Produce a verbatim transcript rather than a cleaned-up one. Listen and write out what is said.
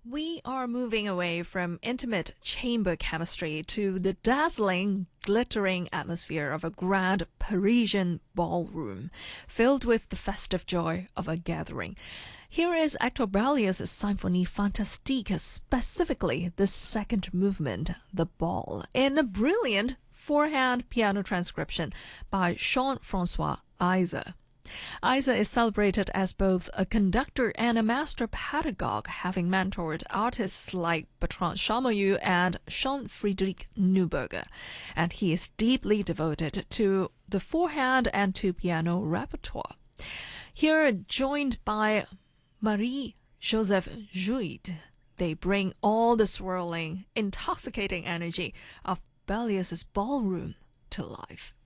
We are moving away from intimate chamber chemistry to the dazzling, glittering atmosphere of a grand Parisian ballroom, filled with the festive joy of a gathering. Here is Hector Berlioz' Symphonie Fantastique, specifically the second movement, The Ball, in a brilliant four-hand piano transcription by Jean-François Heise. Heise is celebrated as both a conductor and a master pedagogue, having mentored artists like Bertrand Chamayou and Jean-Friedrich Neuberger, and he is deeply devoted to the four-hand and two-piano repertoire. Here, joined by Marie-Joseph Jouyd, they bring all the swirling, intoxicating energy of Berlioz's ballroom to life.